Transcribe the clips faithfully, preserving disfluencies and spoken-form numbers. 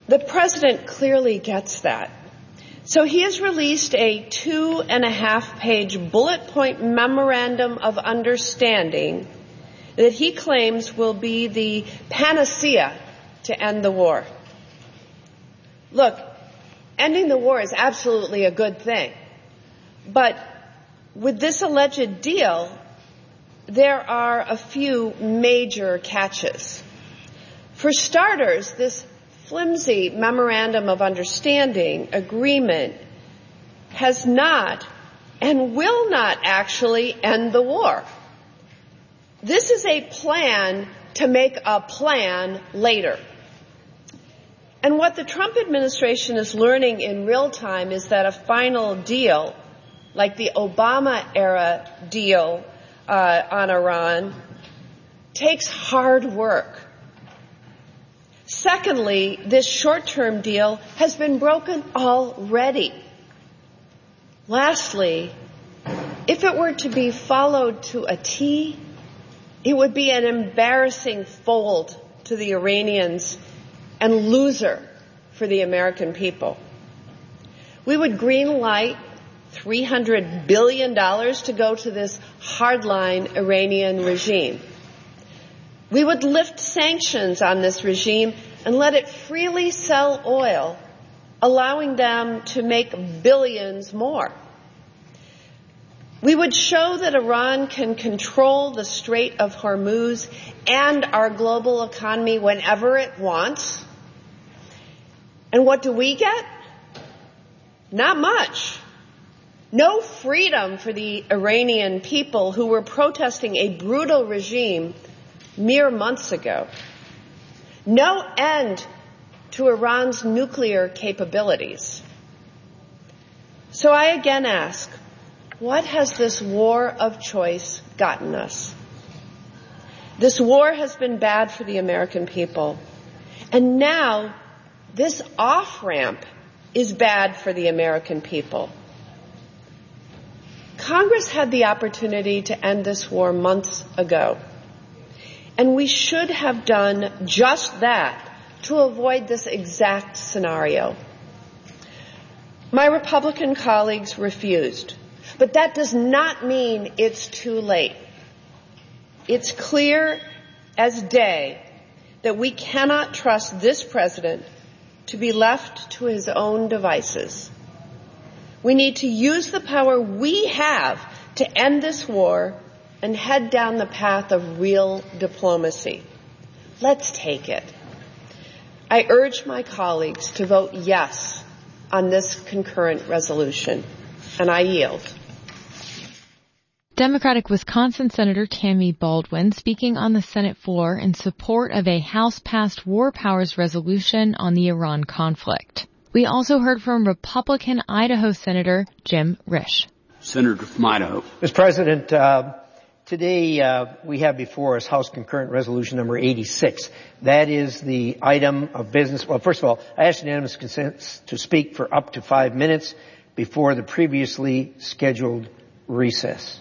The president clearly gets that. So he has released a two and a half page bullet point memorandum of understanding that he claims will be the panacea to end the war. Look, ending the war is absolutely a good thing. But with this alleged deal, there are a few major catches. For starters, this flimsy memorandum of understanding agreement has not and will not actually end the war. This is a plan to make a plan later. And what the Trump administration is learning in real time is that a final deal, like the Obama-era deal uh, on Iran, takes hard work. Secondly, this short-term deal has been broken already. Lastly, if it were to be followed to a T, it would be an embarrassing fold to the Iranians and loser for the American people. We would greenlight three hundred billion dollars to go to this hardline Iranian regime. We would lift sanctions on this regime and let it freely sell oil, allowing them to make billions more. We would show that Iran can control the Strait of Hormuz and our global economy whenever it wants. And what do we get? Not much. No freedom for the Iranian people who were protesting a brutal regime mere months ago. No end to Iran's nuclear capabilities. So I again ask, what has this war of choice gotten us? This war has been bad for the American people. And now this off-ramp is bad for the American people. Congress had the opportunity to end this war months ago. And we should have done just that to avoid this exact scenario. My Republican colleagues refused. But that does not mean it's too late. It's clear as day that we cannot trust this president to be left to his own devices. We need to use the power we have to end this war and head down the path of real diplomacy. Let's take it. I urge my colleagues to vote yes on this concurrent resolution, and I yield. Democratic Wisconsin Senator Tammy Baldwin speaking on the Senate floor in support of a House-passed War Powers resolution on the Iran conflict. We also heard from Republican Idaho Senator Jim Risch. Senator from Idaho. Mister President, uh, today uh, we have before us House Concurrent Resolution number eighty-six. That is the item of business. Well, first of all, I ask unanimous consent to speak for up to five minutes before the previously scheduled recess.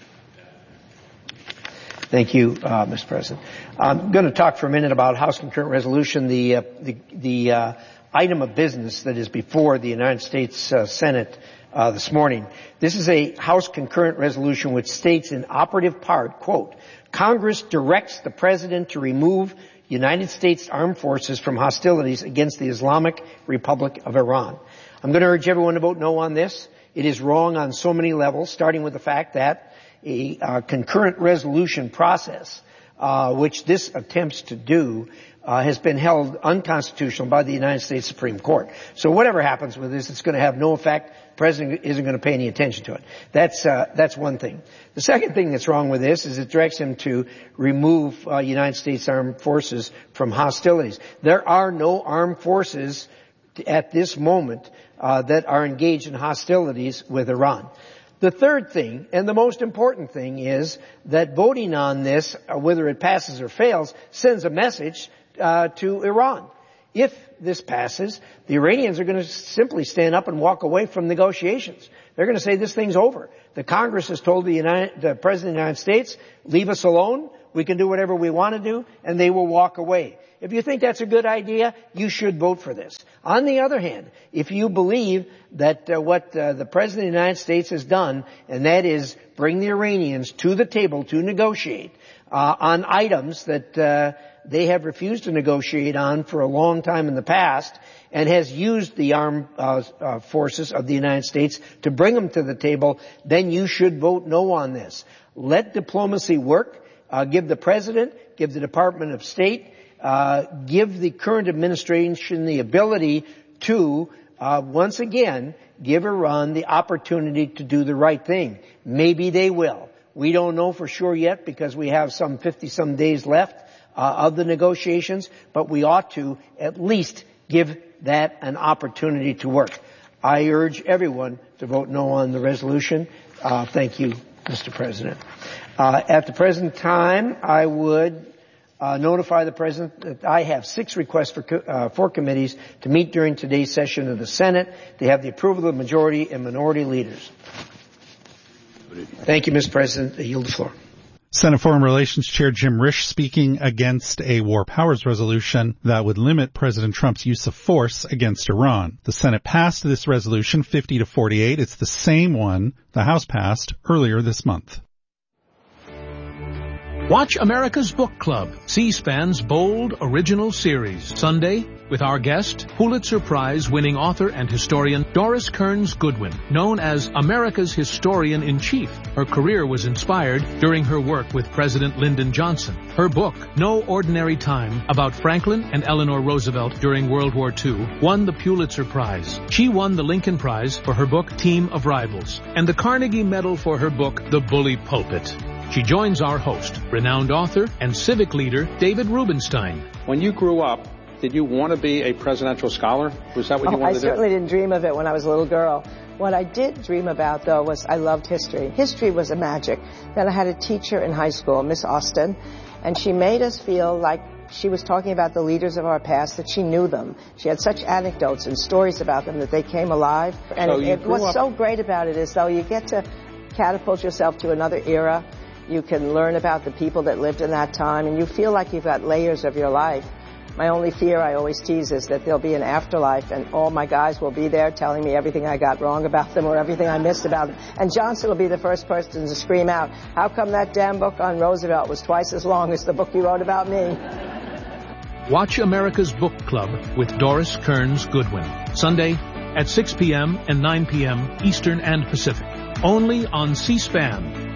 Thank you, uh, Mister President. I'm going to talk for a minute about House Concurrent Resolution, the uh, the, the uh, item of business that is before the United States uh, Senate uh, this morning. This is a House Concurrent Resolution which states in operative part, quote, Congress directs the President to remove United States armed forces from hostilities against the Islamic Republic of Iran. I'm going to urge everyone to vote no on this. It is wrong on so many levels, starting with the fact that a uh, concurrent resolution process, uh, which this attempts to do, uh, has been held unconstitutional by the United States Supreme Court. So whatever happens with this, it's going to have no effect. The President isn't going to pay any attention to it. That's, uh, that's one thing. The second thing that's wrong with this is it directs him to remove, uh, United States armed forces from hostilities. There are no armed forces at this moment, uh, that are engaged in hostilities with Iran. The third thing, and the most important thing, is that voting on this, whether it passes or fails, sends a message uh, to Iran. If this passes, the Iranians are going to simply stand up and walk away from negotiations. They're going to say this thing's over. The Congress has told the, United, the President of the United States, leave us alone. we can do whatever we want to do, and they will walk away. If you think that's a good idea, you should vote for this. On the other hand, if you believe that uh, what uh, the President of the United States has done, and that is bring the Iranians to the table to negotiate uh, on items that uh, they have refused to negotiate on for a long time in the past, and has used the armed uh, uh, forces of the United States to bring them to the table, then you should vote no on this. Let diplomacy work. Uh, give the President, give the Department of State, Uh, give the current administration the ability to, uh, once again, give Iran the opportunity to do the right thing. Maybe they will. We don't know for sure yet because we have some fifty-some days left uh, of the negotiations, but we ought to at least give that an opportunity to work. I urge everyone to vote no on the resolution. Uh, thank you, Mister President. Uh, at the present time, I would Uh, notify the President that I have six requests for co- uh, four committees to meet during today's session of the Senate. They have the approval of the majority and minority leaders. Thank you, Mister President. I yield the floor. Senate Foreign Relations Chair Jim Risch speaking against a war powers resolution that would limit President Trump's use of force against Iran. The Senate passed this resolution fifty to forty-eight. It's the same one the House passed earlier this month. Watch America's Book Club, C-SPAN's bold original series. Sunday, with our guest, Pulitzer Prize-winning author and historian Doris Kearns Goodwin, known as America's Historian-in-Chief. Her career was inspired during her work with President Lyndon Johnson. Her book, No Ordinary Time, about Franklin and Eleanor Roosevelt during World War Two, won the Pulitzer Prize. She won the Lincoln Prize for her book Team of Rivals, and the Carnegie Medal for her book The Bully Pulpit. She joins our host, renowned author and civic leader David Rubenstein. When you grew up, did you want to be a presidential scholar? Was that what oh, you wanted I to do? I certainly didn't dream of it when I was a little girl. What I did dream about, though, was I loved history. History was a magic. Then I had a teacher in high school, Miss Austin, and she made us feel like she was talking about the leaders of our past, that she knew them. She had such anecdotes and stories about them that they came alive. And so it, you it, what's up- so great about it is, though, you get to catapult yourself to another era. You can learn about the people that lived in that time, and you feel like you've got layers of your life. My only fear, I always tease, is that there'll be an afterlife, and all my guys will be there telling me everything I got wrong about them or everything I missed about them. And Johnson will be the first person to scream out, how come that damn book on Roosevelt was twice as long as the book you wrote about me? Watch America's Book Club with Doris Kearns Goodwin. Sunday at six p.m. and nine p.m. Eastern and Pacific. Only on C-SPAN.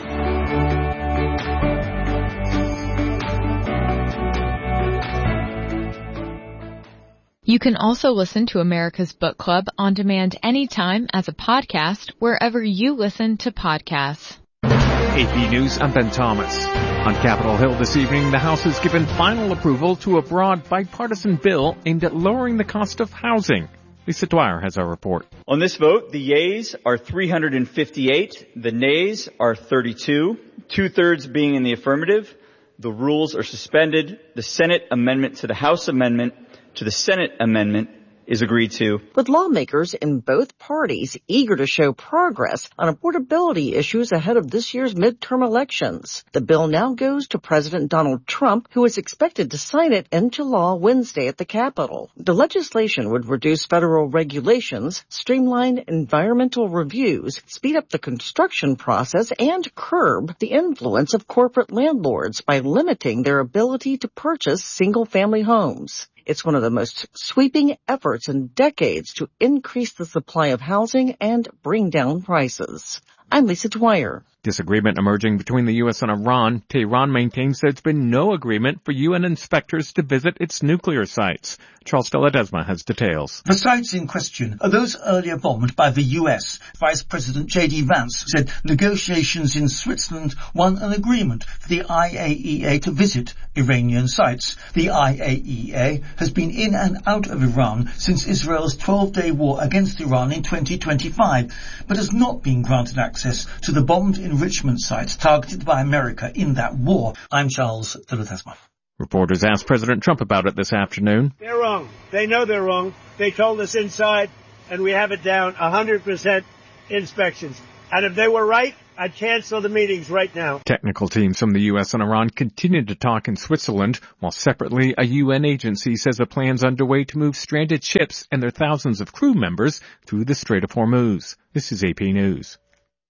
You can also listen to America's Book Club on demand anytime as a podcast wherever you listen to podcasts. A P News, I'm Ben Thomas. On Capitol Hill this evening, the House has given final approval to a broad bipartisan bill aimed at lowering the cost of housing. Lisa Dwyer has our report. On this vote, the yeas are three hundred fifty-eight, the nays are thirty-two, two-thirds being in the affirmative. The rules are suspended. The Senate amendment to the House amendment to the Senate amendment is agreed to. With lawmakers in both parties eager to show progress on affordability issues ahead of this year's midterm elections. The bill now goes to President Donald Trump, who is expected to sign it into law Wednesday at the Capitol. The legislation would reduce federal regulations, streamline environmental reviews, speed up the construction process, and curb the influence of corporate landlords by limiting their ability to purchase single-family homes. It's one of the most sweeping efforts in decades to increase the supply of housing and bring down prices. I'm Lisa Dwyer. Disagreement emerging between the U S and Iran. Tehran maintains there's been no agreement for U N inspectors to visit its nuclear sites. Charles de Ledesma has details. The sites in question are those earlier bombed by the U S. Vice President J D Vance said negotiations in Switzerland won an agreement for the I A E A to visit Iranian sites. The I A E A has been in and out of Iran since Israel's twelve-day war against Iran in twenty twenty-five, but has not been granted access to the bombed enrichment sites targeted by America in that war. I'm Charles de Ledesma. Reporters asked President Trump about it this afternoon. They're wrong. They know they're wrong. They told us inside, and we have it down one hundred percent inspections. And if they were right, I'd cancel the meetings right now. Technical teams from the U S and Iran continue to talk in Switzerland, while separately a U N agency says a plan's underway to move stranded ships and their thousands of crew members through the Strait of Hormuz. This is A P News.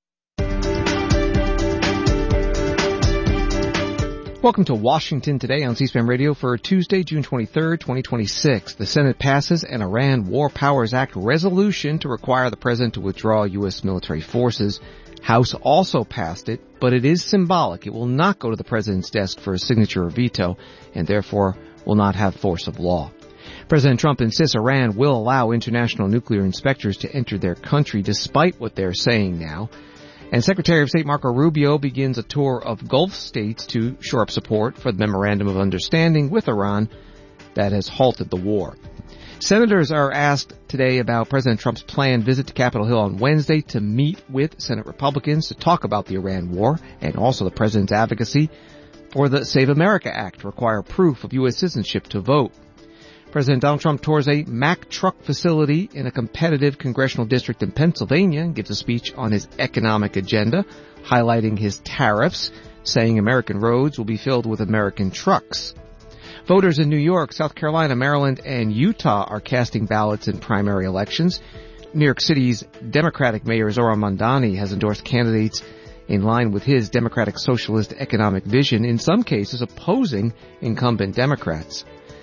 Welcome to Washington Today on C-SPAN Radio for Tuesday, June twenty-third, twenty twenty-six. The Senate passes an Iran War Powers Act resolution to require the president to withdraw U S military forces. House also passed it, but it is symbolic. It will not go to the president's desk for a signature or veto, and therefore will not have force of law. President Trump insists Iran will allow international nuclear inspectors to enter their country despite what they're saying now. And Secretary of State Marco Rubio begins a tour of Gulf states to shore up support for the Memorandum of Understanding with Iran that has halted the war. Senators are asked today about President Trump's planned visit to Capitol Hill on Wednesday to meet with Senate Republicans to talk about the Iran war and also the president's advocacy for the Save America Act to require proof of U S citizenship to vote. President Donald Trump tours a Mack truck facility in a competitive congressional district in Pennsylvania and gives a speech on his economic agenda, highlighting his tariffs, saying American roads will be filled with American trucks. Voters in New York, South Carolina, Maryland, and Utah are casting ballots in primary elections. New York City's Democratic Mayor Zohran Mamdani has endorsed candidates in line with his democratic socialist economic vision, in some cases opposing incumbent Democrats.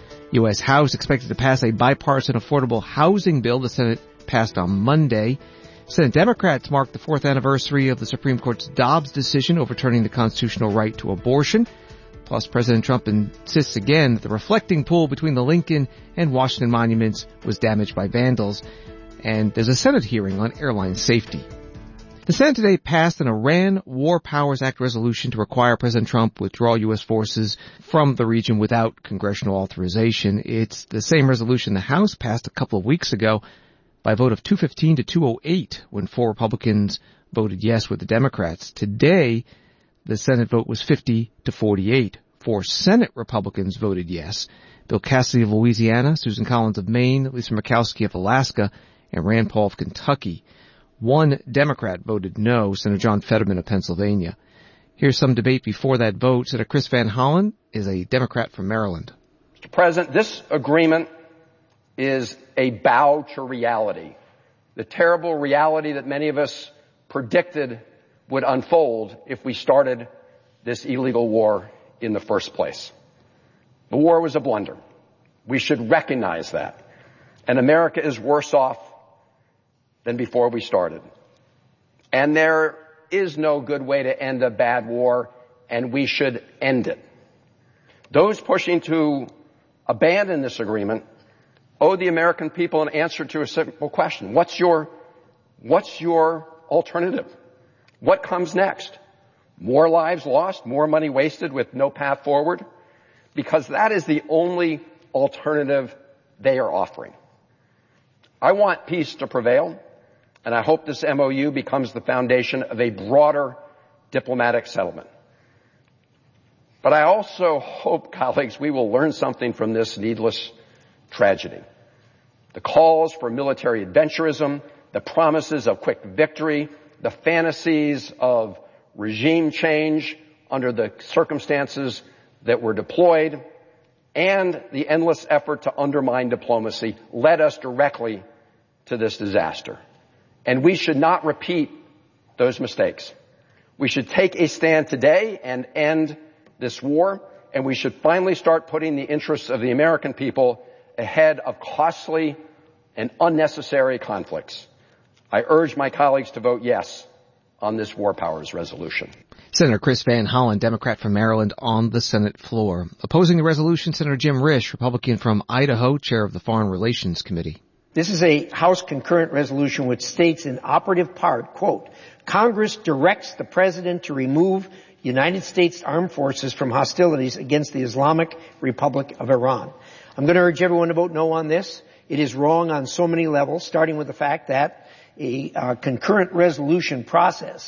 U S House expected to pass a bipartisan affordable housing bill the Senate passed on Monday. Senate Democrats marked the fourth anniversary of the Supreme Court's Dobbs decision overturning the constitutional right to abortion. Plus, President Trump insists again that the reflecting pool between the Lincoln and Washington monuments was damaged by vandals. And there's a Senate hearing on airline safety. The Senate today passed an Iran War Powers Act resolution to require President Trump withdraw U S forces from the region without congressional authorization. It's the same resolution the House passed a couple of weeks ago by a vote of two fifteen to two oh eight when four Republicans voted yes with the Democrats. Today, the Senate vote was fifty to forty-eight. Four Senate Republicans voted yes. Bill Cassidy of Louisiana, Susan Collins of Maine, Lisa Murkowski of Alaska, and Rand Paul of Kentucky. One Democrat voted no, Senator John Fetterman of Pennsylvania. Here's some debate before that vote. Senator Chris Van Hollen is a Democrat from Maryland. Mister President, this agreement is a bow to reality. The terrible reality that many of us predicted would unfold if we started this illegal war in the first place. The war was a blunder. We should recognize that. And America is worse off than before we started. And there is no good way to end a bad war, and we should end it. Those pushing to abandon this agreement owe the American people an answer to a simple question. What's your, what's your alternative? What comes next? More lives lost, more money wasted with no path forward? Because that is the only alternative they are offering. I want peace to prevail, and I hope this M O U becomes the foundation of a broader diplomatic settlement. But I also hope, colleagues, we will learn something from this needless tragedy. The calls for military adventurism, the promises of quick victory, the fantasies of regime change under the circumstances that were deployed, and the endless effort to undermine diplomacy led us directly to this disaster. And we should not repeat those mistakes. We should take a stand today and end this war, and we should finally start putting the interests of the American people ahead of costly and unnecessary conflicts. I urge my colleagues to vote yes on this War Powers resolution. Senator Chris Van Hollen, Democrat from Maryland, on the Senate floor. Opposing the resolution, Senator Jim Risch, Republican from Idaho, chair of the Foreign Relations Committee. This is a House concurrent resolution which states in operative part, quote, Congress directs the President to remove United States armed forces from hostilities against the Islamic Republic of Iran. I'm going to urge everyone to vote no on this. It is wrong on so many levels, starting with the fact that a uh, concurrent resolution process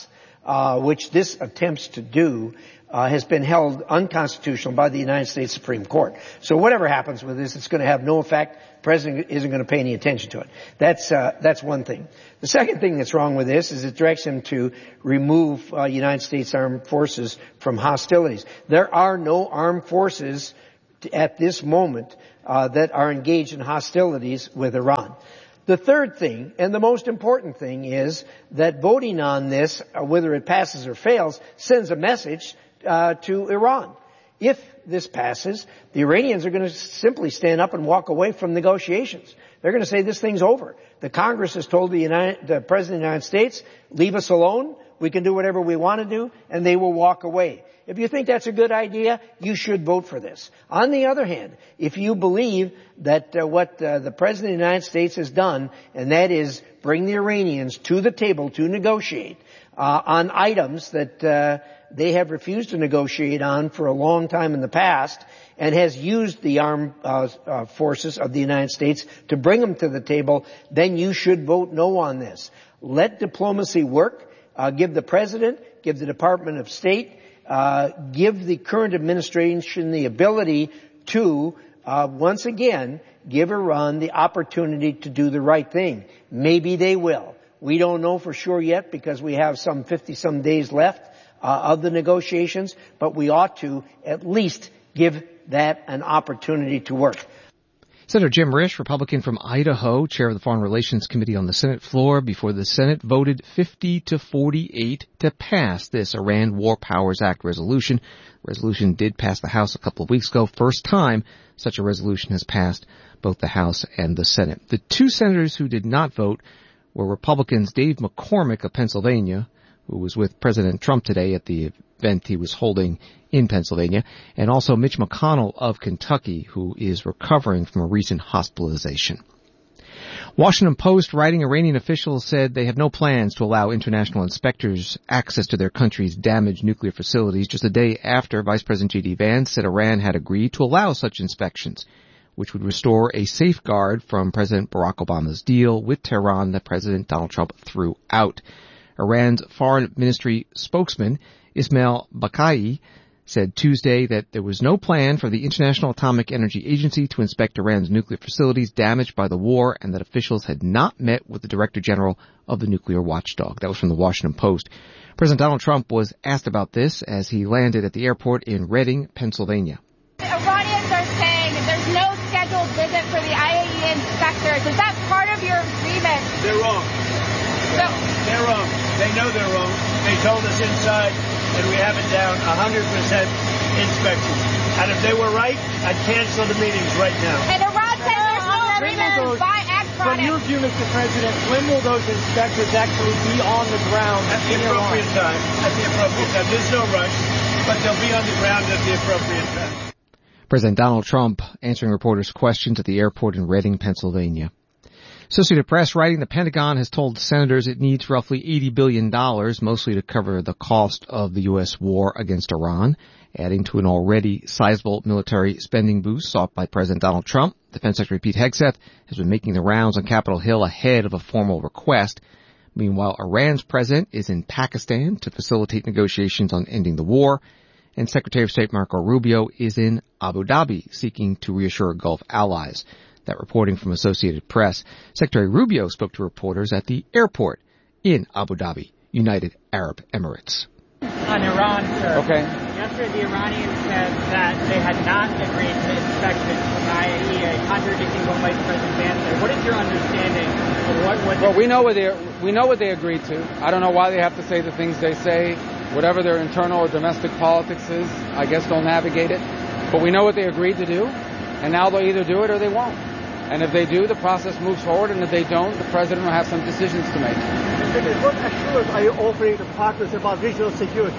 uh, which this attempts to do, uh, has been held unconstitutional by the United States Supreme Court. So whatever happens with this, it's going to have no effect. The President isn't going to pay any attention to it. That's, uh, that's one thing. The second thing that's wrong with this is it directs him to remove, uh, United States Armed Forces from hostilities. There are no armed forces at this moment, uh, that are engaged in hostilities with Iran. The third thing, and the most important thing, is that voting on this, whether it passes or fails, sends a message uh, to Iran. If this passes, the Iranians are going to simply stand up and walk away from negotiations. They're going to say this thing's over. The Congress has told the, United, the President of the United States, leave us alone, we can do whatever we want to do, and they will walk away. If you think that's a good idea, you should vote for this. On the other hand, if you believe that uh, what uh, the President of the United States has done, and that is bring the Iranians to the table to negotiate uh, on items that uh, they have refused to negotiate on for a long time in the past, and has used the armed uh, uh, forces of the United States to bring them to the table, then you should vote no on this. Let diplomacy work. Uh, give the President, give the Department of State, Uh, give the current administration the ability to, uh, once again, give Iran the opportunity to do the right thing. Maybe they will. We don't know for sure yet because we have some fifty-some days left uh, of the negotiations, but we ought to at least give that an opportunity to work. Senator Jim Risch, Republican from Idaho, chair of the Foreign Relations Committee on the Senate floor, before the Senate voted fifty to forty-eight to pass this Iran War Powers Act resolution. The resolution did pass the House a couple of weeks ago. First time such a resolution has passed both the House and the Senate. The two senators who did not vote were Republicans Dave McCormick of Pennsylvania, who was with President Trump today at the event he was holding in Pennsylvania, and also Mitch McConnell of Kentucky, who is recovering from a recent hospitalization. Washington Post writing Iranian officials said they have no plans to allow international inspectors access to their country's damaged nuclear facilities just a day after Vice President J D Vance said Iran had agreed to allow such inspections, which would restore a safeguard from President Barack Obama's deal with Tehran that President Donald Trump threw out. Iran's foreign ministry spokesman, Ismail Bakai, said Tuesday that there was no plan for the International Atomic Energy Agency to inspect Iran's nuclear facilities damaged by the war, and that officials had not met with the Director General of the nuclear watchdog. That was from the Washington Post. President Donald Trump was asked about this as he landed at the airport in Reading, Pennsylvania. The Iranians are saying that there's no scheduled visit for the I A E A inspectors. Is that part of your agreement? They're wrong. So, they're wrong. They know they're wrong. They told us inside that we have it down one hundred percent inspections. And if they were right, I'd cancel the meetings right now. And Iran says there's no agreement to buy ag products. From your view, Mister President, when will those inspectors actually be on the ground? At the appropriate time. At the appropriate time. There's no rush, but they'll be on the ground at the appropriate time. President Donald Trump answering reporters' questions at the airport in Reading, Pennsylvania. Associated Press writing the Pentagon has told senators it needs roughly eighty billion dollars, mostly to cover the cost of the U S war against Iran, adding to an already sizable military spending boost sought by President Donald Trump. Defense Secretary Pete Hegseth has been making the rounds on Capitol Hill ahead of a formal request. Meanwhile, Iran's president is in Pakistan to facilitate negotiations on ending the war, and Secretary of State Marco Rubio is in Abu Dhabi seeking to reassure Gulf allies. That reporting from Associated Press. Secretary Rubio spoke to reporters at the airport in Abu Dhabi, United Arab Emirates. On Iran, sir. Okay. Yesterday, the Iranians said that they had not agreed to inspections from the I A E A, contradicting what Vice President Vance said. What is your understanding of what was? Well, we know what they we know what they agreed to. I don't know why they have to say the things they say. Whatever their internal or domestic politics is, I guess they'll navigate it. But we know what they agreed to do, and now they'll either do it or they won't. And if they do, the process moves forward, and if they don't, the president will have some decisions to make. What assurance are you offering the partners about regional security?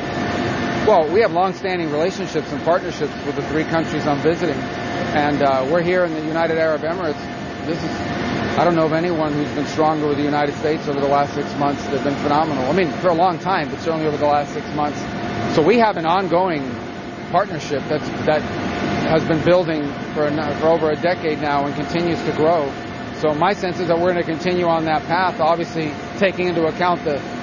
Well, we have long-standing relationships and partnerships with the three countries I'm visiting, and uh, we're here in the United Arab Emirates. This is, I don't know of anyone who's been stronger with the United States over the last six months. They've been phenomenal. I mean, for a long time, but certainly over the last six months. So we have an ongoing partnership that's, that has been building for, for over a decade now and continues to grow. So my sense is that we're going to continue on that path, obviously taking into account the,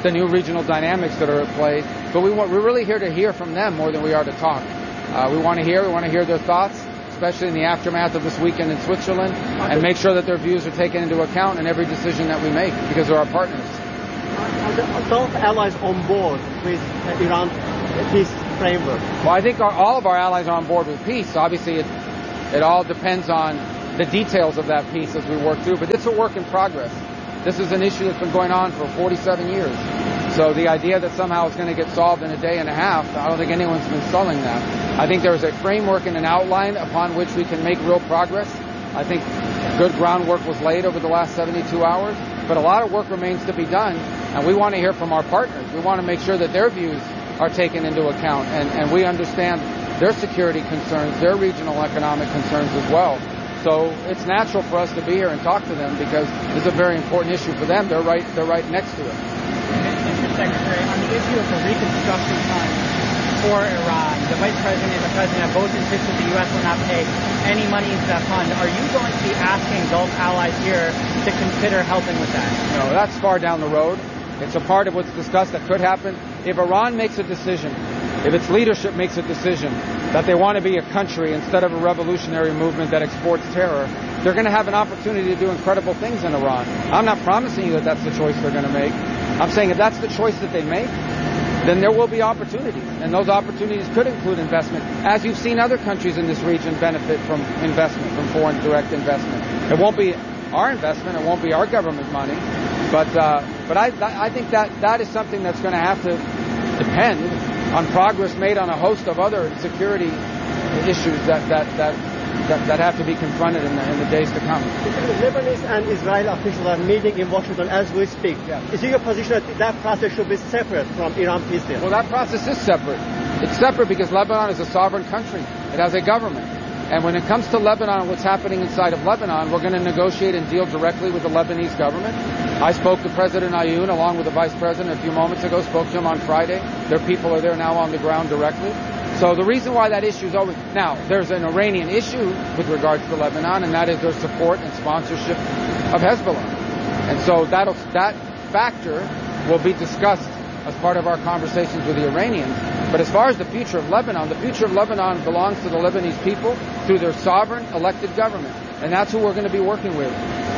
the new regional dynamics that are at play. But we want, we're really here to hear from them more than we are to talk. Uh, we want to hear, we want to hear their thoughts, especially in the aftermath of this weekend in Switzerland, and make sure that their views are taken into account in every decision that we make, because they're our partners. Are the Gulf allies on board with uh, Iran peace framework? Well, I think our, all of our allies are on board with peace. Obviously, it, it all depends on the details of that peace as we work through, but it's a work in progress. This is an issue that's been going on for forty-seven years. So the idea that somehow it's going to get solved in a day and a half, I don't think anyone's been selling that. I think there's a framework and an outline upon which we can make real progress. I think good groundwork was laid over the last seventy-two hours, but a lot of work remains to be done, and we want to hear from our partners. We want to make sure that their views are taken into account, and, and we understand their security concerns, their regional economic concerns as well. So it's natural for us to be here and talk to them because it's a very important issue for them. They're right, they're right next to it. Mister Secretary, on the issue of the reconstruction fund for Iran, the Vice President and the President have both insisted the U S will not pay any money into that fund. Are you going to be asking Gulf allies here to consider helping with that? No, that's far down the road. It's a part of what's discussed that could happen. If Iran makes a decision, if its leadership makes a decision that they want to be a country instead of a revolutionary movement that exports terror, they're going to have an opportunity to do incredible things in Iran. I'm not promising you that that's the choice they're going to make. I'm saying if that's the choice that they make, then there will be opportunities. And those opportunities could include investment, as you've seen other countries in this region benefit from investment, from foreign direct investment. It won't be our investment, it won't be our government money, but uh, but I I think that that is something that's going to have to depend on progress made on a host of other security issues that that that that, that have to be confronted in the, in the days to come. Lebanese and Israeli officials are meeting in Washington as we speak. Yeah. Is it your position that that process should be separate from Iran peace deal? Well, that process is separate. It's separate because Lebanon is a sovereign country. It has a government. And when it comes to Lebanon and what's happening inside of Lebanon, we're going to negotiate and deal directly with the Lebanese government. I spoke to President Ayoun along with the Vice President a few moments ago, spoke to him on Friday. Their people are there now on the ground directly. So the reason why that issue is always... Now, there's an Iranian issue with regards to Lebanon, and that is their support and sponsorship of Hezbollah. And so that'll, that factor will be discussed as part of our conversations with the Iranians. But as far as the future of Lebanon, the future of Lebanon belongs to the Lebanese people through their sovereign elected government. And that's who we're going to be working with.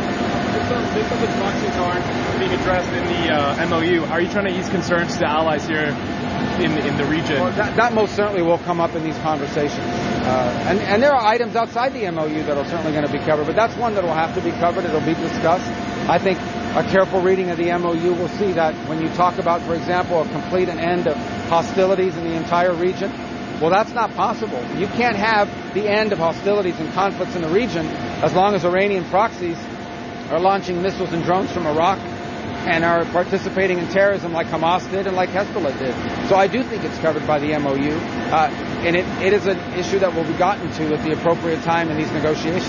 If some of the proxies aren't being addressed in the uh, M O U, are you trying to ease concerns to the allies here in in the region? Well, that, that most certainly will come up in these conversations. Uh, and, and there are items outside the M O U that are certainly going to be covered, but that's one that will have to be covered. It'll be discussed. I think a careful reading of the M O U will see that when you talk about, for example, a complete and end of hostilities in the entire region, well, that's not possible. You can't have the end of hostilities and conflicts in the region as long as Iranian proxies are launching missiles and drones from Iraq and are participating in terrorism like Hamas did and like Hezbollah did. So I do think it's covered by the M O U, uh, and it, it is an issue that will be gotten to at the appropriate time in these negotiations.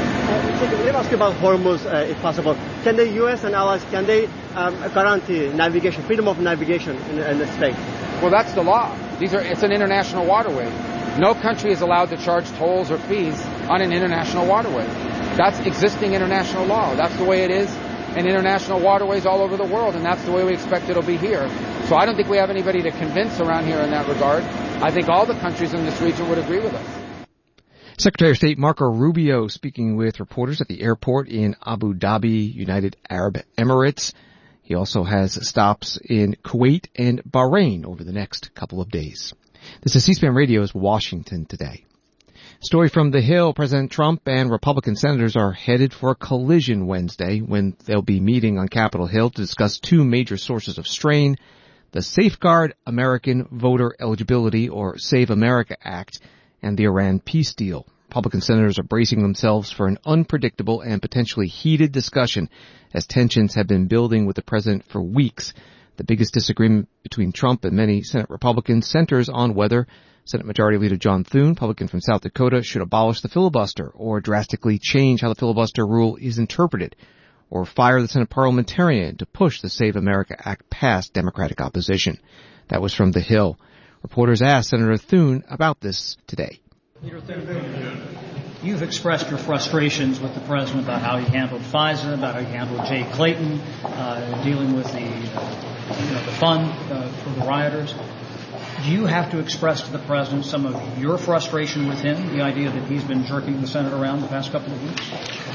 Uh, let me ask you about Hormuz, uh, if possible. Can the U S and allies, can they um, guarantee navigation, freedom of navigation in, in the Strait? Well, that's the law. These are, it's an international waterway. No country is allowed to charge tolls or fees on an international waterway. That's existing international law. That's the way it is in international waterways all over the world, and that's the way we expect it'll be here. So I don't think we have anybody to convince around here in that regard. I think all the countries in this region would agree with us. Secretary of State Marco Rubio speaking with reporters at the airport in Abu Dhabi, United Arab Emirates. He also has stops in Kuwait and Bahrain over the next couple of days. This is C-SPAN Radio's Washington Today. Story from The Hill, President Trump and Republican senators are headed for a collision Wednesday when they'll be meeting on Capitol Hill to discuss two major sources of strain, the Safeguard American Voter Eligibility, or Save America Act, and the Iran peace deal. Republican senators are bracing themselves for an unpredictable and potentially heated discussion as tensions have been building with the president for weeks. The biggest disagreement between Trump and many Senate Republicans centers on whether Senate Majority Leader John Thune, Republican from South Dakota, should abolish the filibuster or drastically change how the filibuster rule is interpreted, or fire the Senate parliamentarian to push the Save America Act past Democratic opposition. That was from The Hill. Reporters asked Senator Thune about this today. Leader Thune, you've expressed your frustrations with the president about how he handled FISA, about how he handled Jay Clayton, uh, dealing with the uh, you know, the fund uh, for the rioters. Do you have to express to the president some of your frustration with him, the idea that he's been jerking the Senate around the past couple of weeks?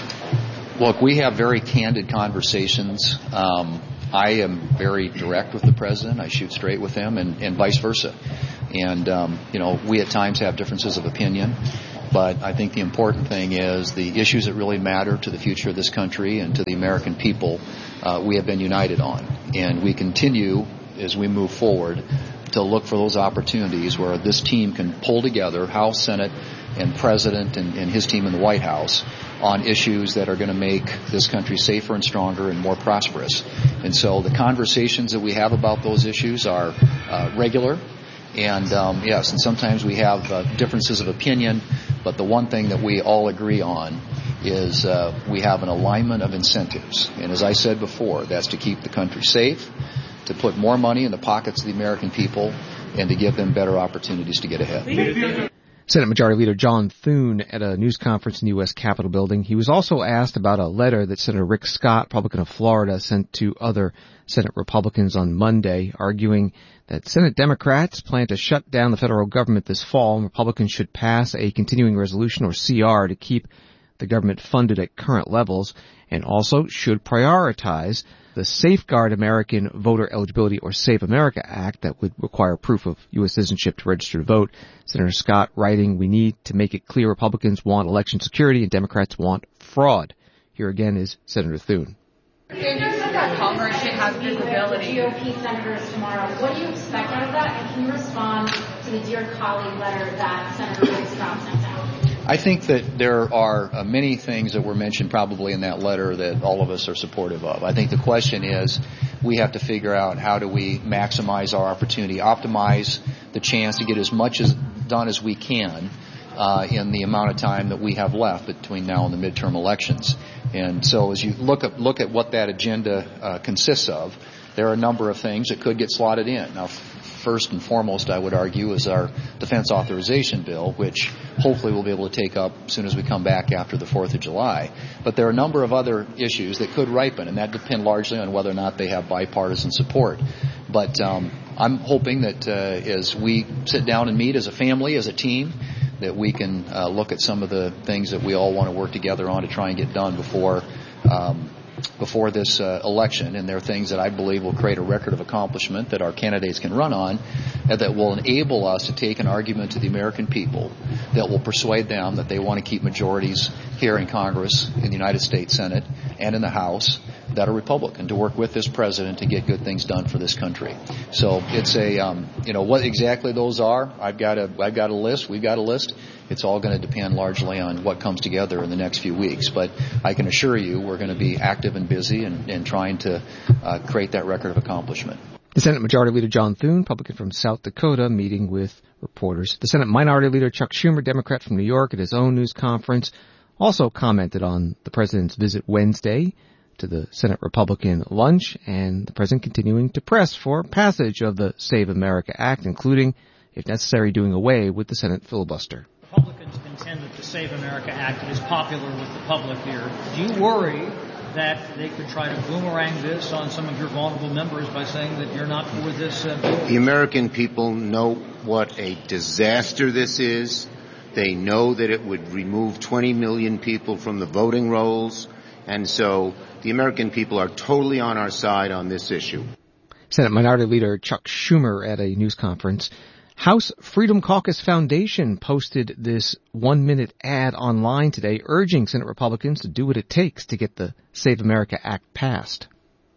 Look, we have very candid conversations. Um, I am very direct with the president. I shoot straight with him, and, and vice versa. And, um, you know, we at times have differences of opinion. But I think the important thing is the issues that really matter to the future of this country and to the American people, uh, we have been united on. And we continue, as we move forward, to look for those opportunities where this team can pull together, House, Senate, and President and, and his team in the White House on issues that are going to make this country safer and stronger and more prosperous. And so the conversations that we have about those issues are uh, regular. And, um, yes, and sometimes we have uh, differences of opinion, but the one thing that we all agree on is uh, we have an alignment of incentives. And as I said before, that's to keep the country safe, to put more money in the pockets of the American people, and to give them better opportunities to get ahead. Senate Majority Leader John Thune at a news conference in the U S Capitol building. He was also asked about a letter that Senator Rick Scott, Republican of Florida, sent to other Senate Republicans on Monday, arguing that Senate Democrats plan to shut down the federal government this fall, and Republicans should pass a continuing resolution, or C R, to keep the government funded at current levels, and also should prioritize the Safeguard American Voter Eligibility, or Save America Act that would require proof of U S citizenship to register to vote. Senator Scott writing, "We need to make it clear Republicans want election security and Democrats want fraud." Here again is Senator Thune. In terms of that Congress should have visibility. G O P senators tomorrow. What do you expect out of that? And can you respond to the Dear Colleague letter that Senator Rick Scott sent out? I think that there are uh, many things that were mentioned probably in that letter that all of us are supportive of. I think the question is we have to figure out how do we maximize our opportunity, optimize the chance to get as much as done as we can uh, in the amount of time that we have left between now and the midterm elections. And so as you look at, look at what that agenda uh, consists of, there are a number of things that could get slotted in. Now, first and foremost, I would argue, is our defense authorization bill, which hopefully we'll be able to take up as soon as we come back after the fourth of July. But there are a number of other issues that could ripen, and that depend largely on whether or not they have bipartisan support. But um, I'm hoping that uh, as we sit down and meet as a family, as a team, that we can uh, look at some of the things that we all want to work together on to try and get done before um, before this uh, election. And there are things that I believe will create a record of accomplishment that our candidates can run on, and that will enable us to take an argument to the American people that will persuade them that they want to keep majorities here in Congress, in the United States Senate, and in the House that are Republican, to work with this president to get good things done for this country. So it's a, um, you know, what exactly those are, I've got a, I've got a list, we've got a list. It's all going to depend largely on what comes together in the next few weeks. But I can assure you we're going to be active and busy and, and trying to uh, create that record of accomplishment. The Senate Majority Leader John Thune, Republican from South Dakota, meeting with reporters. The Senate Minority Leader Chuck Schumer, Democrat from New York, at his own news conference, also commented on the president's visit Wednesday to the Senate Republican lunch, and the president continuing to press for passage of the Save America Act, including, if necessary, doing away with the Senate filibuster. Republicans contend that the Save America Act is popular with the public here. Do you worry that they could try to boomerang this on some of your vulnerable members by saying that you're not for this uh, bill? The American people know what a disaster this is. They know that it would remove twenty million people from the voting rolls. And so the American people are totally on our side on this issue. Senate Minority Leader Chuck Schumer at a news conference. House Freedom Caucus Foundation posted this one-minute ad online today urging Senate Republicans to do what it takes to get the Save America Act passed.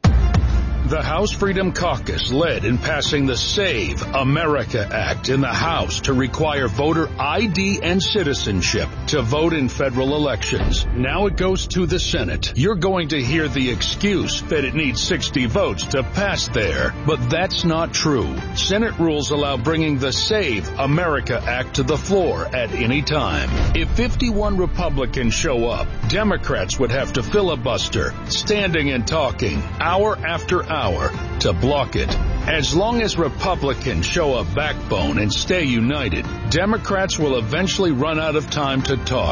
The House Freedom Caucus led in passing the Save America Act in the House to require voter I D and citizenship to vote in federal elections. Now it goes to the Senate. You're going to hear the excuse that it needs sixty votes to pass there, but that's not true. Senate rules allow bringing the Save America Act to the floor at any time. If fifty-one Republicans show up, Democrats would have to filibuster, standing and talking, hour after hour. Hour to block it. As long as Republicans show a backbone and stay united, Democrats will eventually run out of time to talk.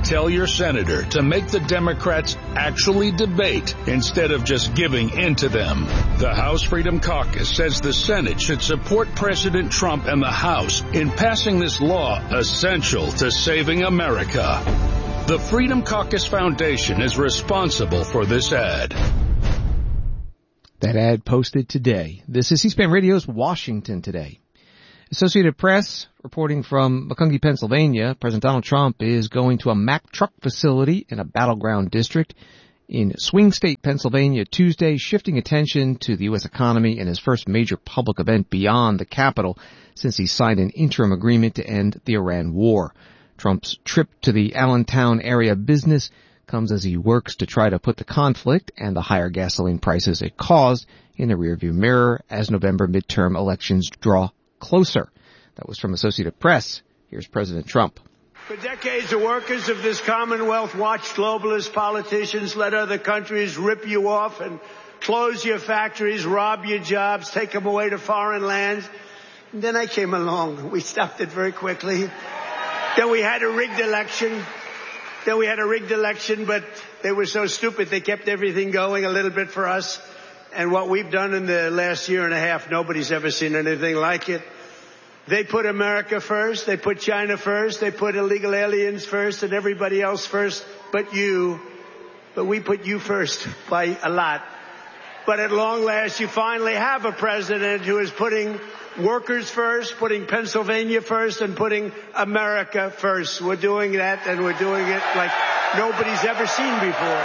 Tell your senator to make the Democrats actually debate instead of just giving in to them. The House Freedom Caucus says the Senate should support President Trump and the House in passing this law essential to saving America. The Freedom Caucus Foundation is responsible for this ad. That ad posted today. This is C-SPAN Radio's Washington Today. Associated Press reporting from Macungie, Pennsylvania, President Donald Trump is going to a Mack truck facility in a battleground district in Swing State, Pennsylvania, Tuesday, shifting attention to the U S economy in his first major public event beyond the Capitol since he signed an interim agreement to end the Iran war. Trump's trip to the Allentown area business comes as he works to try to put the conflict and the higher gasoline prices it caused in the rearview mirror as November midterm elections draw closer. That was from Associated Press. Here's President Trump. For decades, the workers of this Commonwealth watched globalist politicians let other countries rip you off and close your factories, rob your jobs, take them away to foreign lands. And then I came along. We stopped it very quickly. Then we had a rigged election. Then we had a rigged election, but they were so stupid they kept everything going a little bit for us. And what we've done in the last year and a half, nobody's ever seen anything like it. They put America first, they put China first, they put illegal aliens first and everybody else first but you. But we put you first by a lot. But at long last, you finally have a president who is putting workers first, putting Pennsylvania first, and putting America first. We're doing that, and we're doing it like nobody's ever seen before.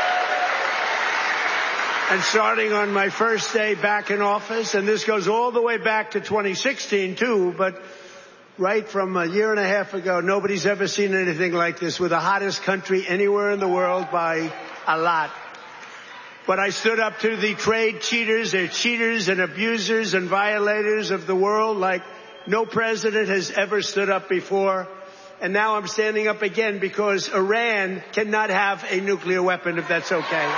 And starting on my first day back in office, and this goes all the way back to twenty sixteen too, but right from a year and a half ago, nobody's ever seen anything like this. We're the hottest country anywhere in the world by a lot. But I stood up to the trade cheaters, they're cheaters and abusers and violators of the world like no president has ever stood up before. And now I'm standing up again because Iran cannot have a nuclear weapon, if that's okay.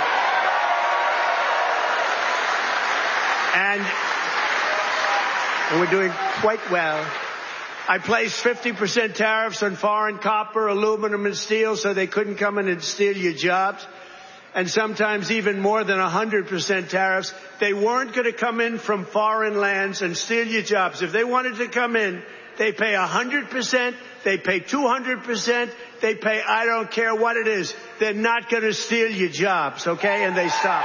And, and we're doing quite well. I placed fifty percent tariffs on foreign copper, aluminum, and steel so they couldn't come in and steal your jobs. And sometimes even more than one hundred percent tariffs. They weren't going to come in from foreign lands and steal your jobs. If they wanted to come in, they pay one hundred percent, they pay two hundred percent, they pay I don't care what it is. They're not going to steal your jobs, okay? And they stop.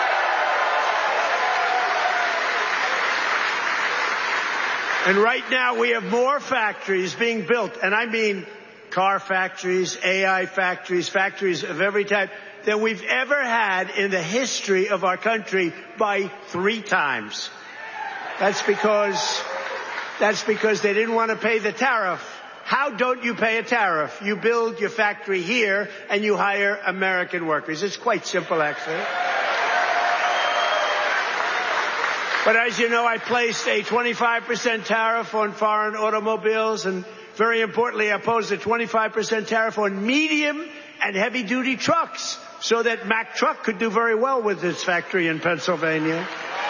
And right now we have more factories being built, and I mean car factories, A I factories, factories of every type, than we've ever had in the history of our country by three times. That's because, that's because they didn't want to pay the tariff. How don't you pay a tariff? You build your factory here and you hire American workers. It's quite simple, actually. But as you know, I placed a twenty-five percent tariff on foreign automobiles, and very importantly, I posed a twenty-five percent tariff on medium and heavy-duty trucks so that Mack Truck could do very well with its factory in Pennsylvania.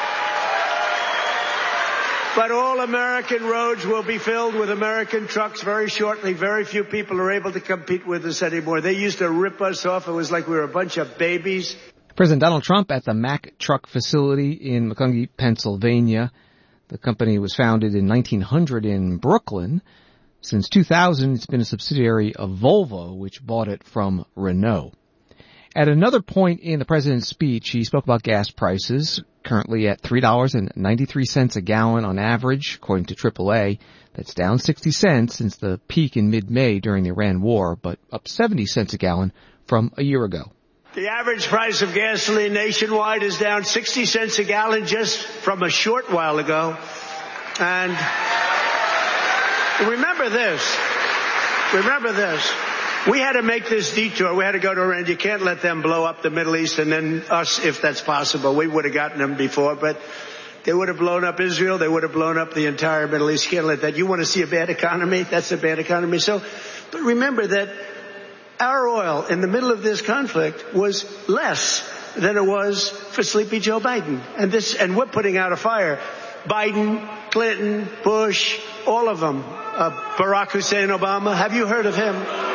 But all American roads will be filled with American trucks very shortly. Very few people are able to compete with us anymore. They used to rip us off. It was like we were a bunch of babies. President Donald Trump at the Mack truck facility in Macungie, Pennsylvania. The company was founded in nineteen hundred in Brooklyn. Since two thousand, it's been a subsidiary of Volvo, which bought it from Renault. At another point in the president's speech, he spoke about gas prices, currently at three dollars and ninety-three cents a gallon on average, according to triple A. That's down sixty cents since the peak in mid-May during the Iran war, but up seventy cents a gallon from a year ago. The average price of gasoline nationwide is down sixty cents a gallon just from a short while ago. And remember this. Remember this. We had to make this detour. We had to go to Iran. You can't let them blow up the Middle East and then us, if that's possible. We would have gotten them before, but they would have blown up Israel. They would have blown up the entire Middle East. You can't let that. You want to see a bad economy? That's a bad economy. So, but remember that our oil in the middle of this conflict was less than it was for sleepy Joe Biden. And this, and we're putting out a fire. Biden, Clinton, Bush, all of them. Uh, Barack Hussein Obama. Have you heard of him?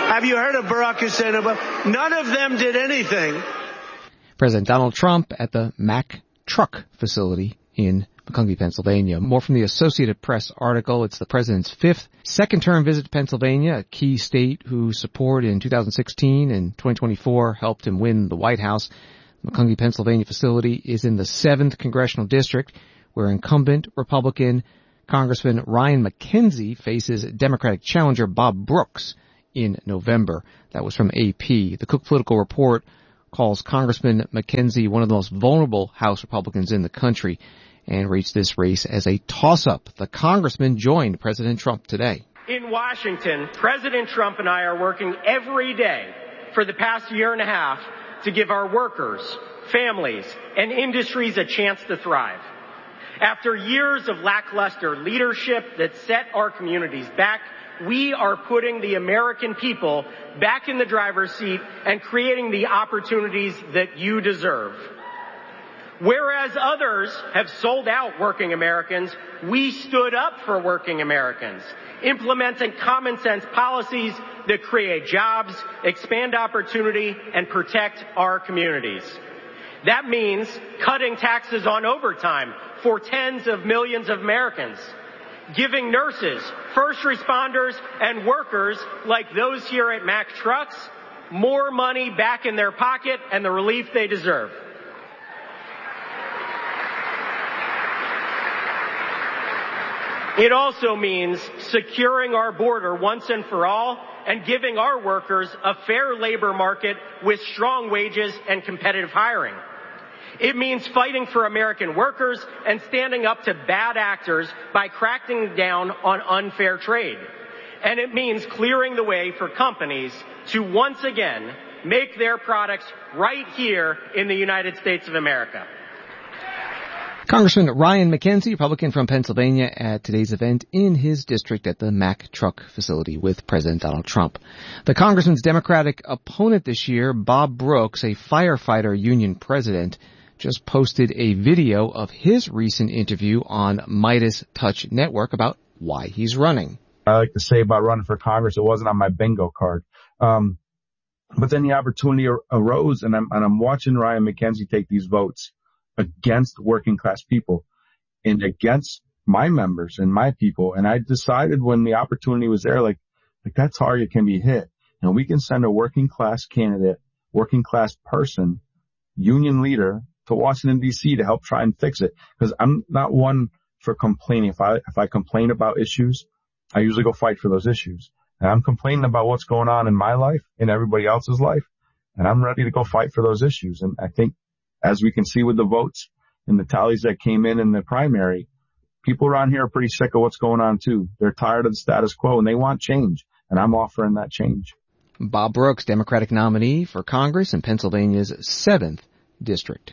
Have you heard of Barack Hussein Obama? None of them did anything. President Donald Trump at the Mack Truck facility in Macungie, Pennsylvania. More from the Associated Press article. It's the president's fifth second-term visit to Pennsylvania, a key state whose support in two thousand sixteen and twenty twenty-four helped him win the White House. The Macungie, Pennsylvania facility is in the seventh congressional district, where incumbent Republican Congressman Ryan McKenzie faces Democratic challenger Bob Brooks in November. That was from A P. The Cook Political Report calls Congressman McKenzie one of the most vulnerable House Republicans in the country and rates this race as a toss-up. The congressman joined President Trump today. In Washington, President Trump and I are working every day for the past year and a half to give our workers, families, and industries a chance to thrive. After years of lackluster leadership that set our communities back, we are putting the American people back in the driver's seat and creating the opportunities that you deserve. Whereas others have sold out working Americans, we stood up for working Americans, implementing common sense policies that create jobs, expand opportunity, and protect our communities. That means cutting taxes on overtime for tens of millions of Americans, giving nurses, first responders, and workers like those here at Mack Trucks more money back in their pocket and the relief they deserve. It also means securing our border once and for all and giving our workers a fair labor market with strong wages and competitive hiring. It means fighting for American workers and standing up to bad actors by cracking down on unfair trade. And it means clearing the way for companies to once again make their products right here in the United States of America. Congressman Ryan McKenzie, Republican from Pennsylvania, at today's event in his district at the Mack Truck facility with President Donald Trump. The congressman's Democratic opponent this year, Bob Brooks, a firefighter union president, just posted a video of his recent interview on Midas Touch Network about why he's running. I like to say about running for Congress, it wasn't on my bingo card. Um, but then the opportunity ar- arose, and I'm, and I'm watching Ryan McKenzie take these votes against working class people and against my members and my people. And I decided when the opportunity was there, like, like that target can be hit. And we can send a working class candidate, working class person, union leader to Washington, D C to help try and fix it. Because I'm not one for complaining. If I, if I complain about issues, I usually go fight for those issues. And I'm complaining about what's going on in my life, in everybody else's life. And I'm ready to go fight for those issues. And I think, as we can see with the votes and the tallies that came in in the primary, people around here are pretty sick of what's going on too. They're tired of the status quo and they want change. And I'm offering that change. Bob Brooks, Democratic nominee for Congress in Pennsylvania's seventh district.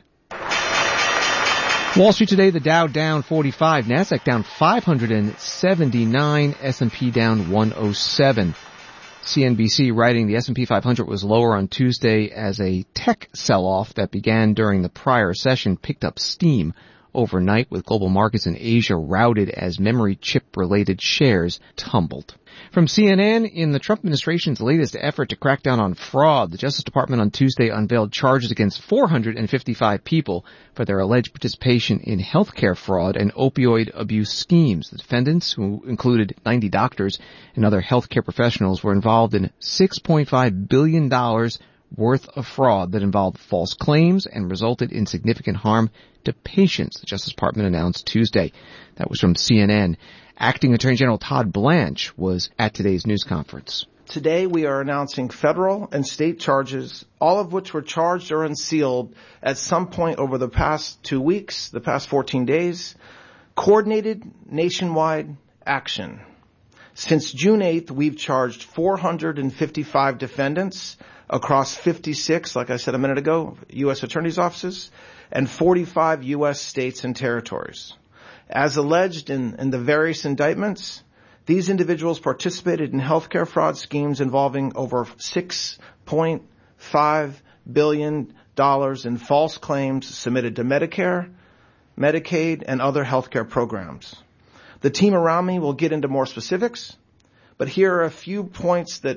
Wall Street today, the Dow down forty-five, NASDAQ down five hundred seventy-nine, S and P down one oh seven. C N B C writing the S and P five hundred was lower on Tuesday as a tech sell-off that began during the prior session picked up steam overnight, with global markets in Asia routed as memory chip-related shares tumbled. From C N N, in the Trump administration's latest effort to crack down on fraud, the Justice Department on Tuesday unveiled charges against four hundred fifty-five people for their alleged participation in healthcare fraud and opioid abuse schemes. The defendants, who included ninety doctors and other healthcare professionals, were involved in six point five billion dollars worth of fraud that involved false claims and resulted in significant harm to patients, the Justice Department announced Tuesday. That was from C N N. Acting Attorney General Todd Blanche was at today's news conference. Today we are announcing federal and state charges, all of which were charged or unsealed at some point over the past two weeks, the past fourteen days. Coordinated nationwide action. Since June eighth, we've charged four hundred fifty-five defendants across fifty-six, like I said a minute ago, U S attorney's offices, and forty-five U S states and territories. As alleged in, in the various indictments, these individuals participated in healthcare fraud schemes involving over six point five billion dollars in false claims submitted to Medicare, Medicaid, and other healthcare programs. The team around me will get into more specifics, but here are a few points that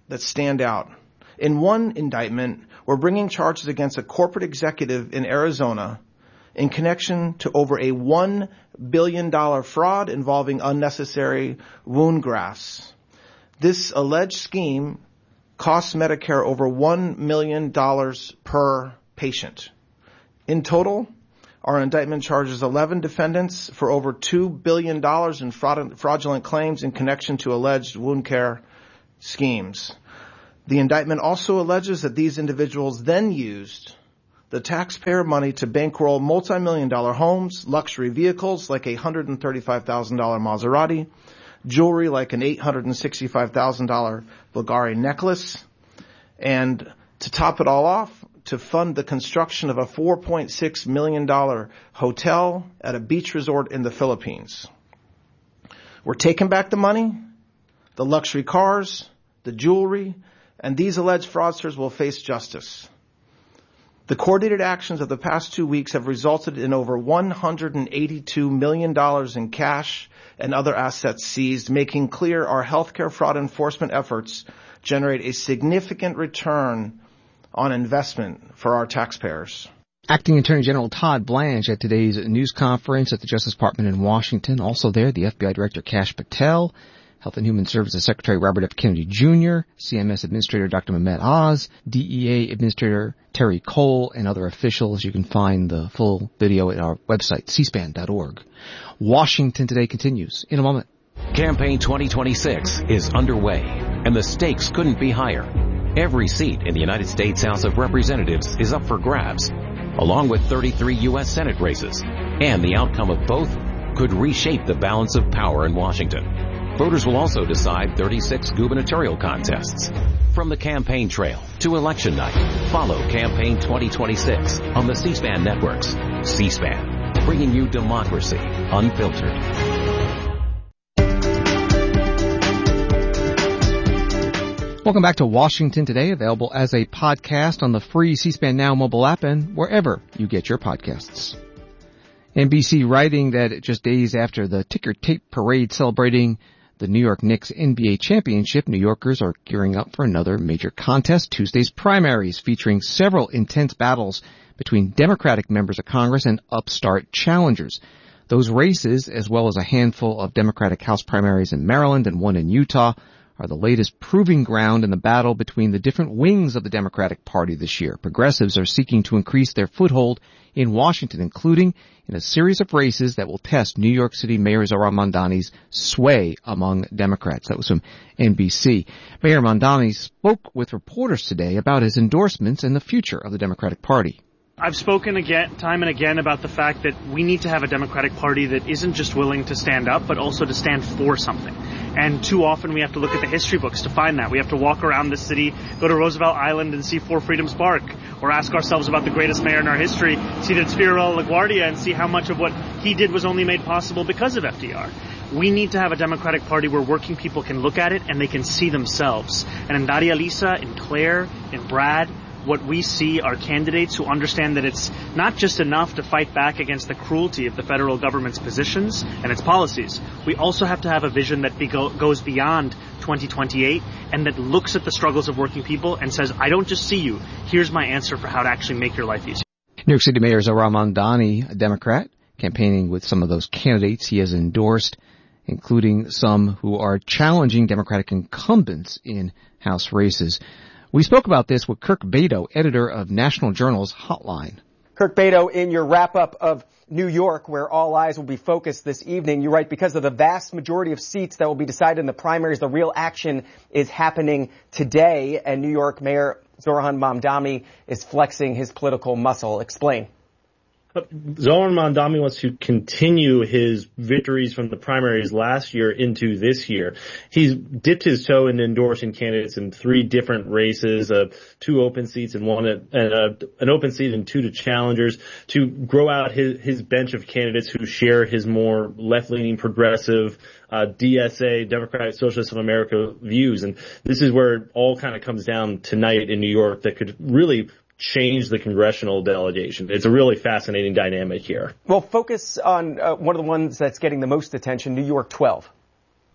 that stand out. In one indictment, we're bringing charges against a corporate executive in Arizona in connection to over a one billion dollars fraud involving unnecessary wound grafts. This alleged scheme costs Medicare over one million dollars per patient. In total, our indictment charges eleven defendants for over two billion dollars in fraud- fraudulent claims in connection to alleged wound care schemes. The indictment also alleges that these individuals then used the taxpayer money to bankroll multi-million dollar homes, luxury vehicles like a one hundred thirty-five thousand dollars Maserati, jewelry like an eight hundred sixty-five thousand dollars Bulgari necklace, and to top it all off, to fund the construction of a four point six million dollars hotel at a beach resort in the Philippines. We're taking back the money, the luxury cars, the jewelry, and these alleged fraudsters will face justice. The coordinated actions of the past two weeks have resulted in over one hundred eighty-two million dollars in cash and other assets seized, making clear our healthcare fraud enforcement efforts generate a significant return on investment for our taxpayers. Acting Attorney General Todd Blanche at today's news conference at the Justice Department in Washington. Also there, the F B I Director Kash Patel, Health and Human Services Secretary Robert F. Kennedy Junior, C M S Administrator Doctor Mehmet Oz, D E A Administrator Terry Cole, and other officials. You can find the full video at our website, c span dot org. Washington Today continues in a moment. Campaign twenty twenty-six is underway, and the stakes couldn't be higher. Every seat in the United States House of Representatives is up for grabs, along with thirty-three U S Senate races, and the outcome of both could reshape the balance of power in Washington. Voters will also decide thirty-six gubernatorial contests. From the campaign trail to election night, follow Campaign twenty twenty-six on the C-SPAN networks. C-SPAN, bringing you democracy unfiltered. Welcome back to Washington Today, available as a podcast on the free C-SPAN Now mobile app and wherever you get your podcasts. N B C writing that just days after the ticker tape parade celebrating the New York Knicks N B A championship, New Yorkers are gearing up for another major contest, Tuesday's primaries, featuring several intense battles between Democratic members of Congress and upstart challengers. Those races, as well as a handful of Democratic House primaries in Maryland and one in Utah, are the latest proving ground in the battle between the different wings of the Democratic Party this year. Progressives are seeking to increase their foothold in Washington, including in a series of races that will test New York City Mayor Zohran Mamdani's sway among Democrats. That was from N B C. Mayor Mamdani spoke with reporters today about his endorsements and the future of the Democratic Party. I've spoken again, time and again, about the fact that we need to have a Democratic Party that isn't just willing to stand up, but also to stand for something. And too often we have to look at the history books to find that. We have to walk around the city, go to Roosevelt Island and see Four Freedoms Park, or ask ourselves about the greatest mayor in our history, see that Spiro LaGuardia, and see how much of what he did was only made possible because of F D R. We need to have a Democratic Party where working people can look at it and they can see themselves. And in Daria Lisa, in Claire, in Brad, what we see are candidates who understand that it's not just enough to fight back against the cruelty of the federal government's positions and its policies. We also have to have a vision that be go- goes beyond twenty twenty-eight and that looks at the struggles of working people and says, I don't just see you. Here's my answer for how to actually make your life easier. New York City Mayor Zohran Mamdani, a Democrat, campaigning with some of those candidates he has endorsed, including some who are challenging Democratic incumbents in House races. We spoke about this with Kirk Beto, editor of National Journal's Hotline. Kirk Beto, in your wrap-up of New York, where all eyes will be focused this evening, you write, because of the vast majority of seats that will be decided in the primaries, the real action is happening today, and New York Mayor Zohran Mamdani is flexing his political muscle. Explain. Zohran Mamdani wants to continue his victories from the primaries last year into this year. He's dipped his toe in endorsing candidates in three different races, uh, two open seats and one, at, and uh, an open seat and two to challengers, to grow out his, his bench of candidates who share his more left-leaning progressive Uh, D S A, Democratic Socialists of America views. And this is where it all kind of comes down tonight in New York that could really change the congressional delegation. It's a really fascinating dynamic here. Well, focus on uh, one of the ones that's getting the most attention, New York twelve.